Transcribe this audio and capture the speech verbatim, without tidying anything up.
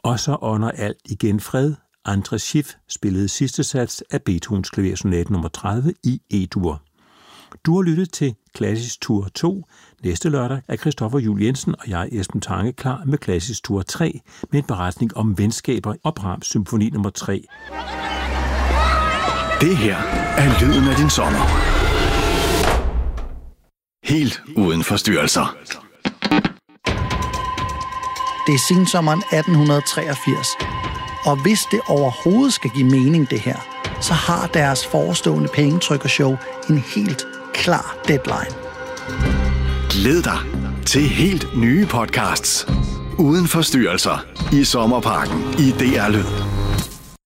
Og så ånder alt igen fred. André Schiff spillede sidste sats af Beethovens klaversonate nummer tredive i E-dur. Du har lyttet til Klassisk Tur to. Næste lørdag er Christoffer Juhl Jensen og jeg, Esben Tange, klar med Klassisk Tur tre med en beretning om venskaber og Brahms symfoni nummer tre. Det her er lyden af din sommer. Helt uden forstyrrelser. Det er sensommeren atten treogfirs, og hvis det overhovedet skal give mening det her, så har deres forestående pengetrykkershow en helt klar deadline. Glæd dig til helt nye podcasts uden forstyrrelser i Sommerparken i D R Lyd.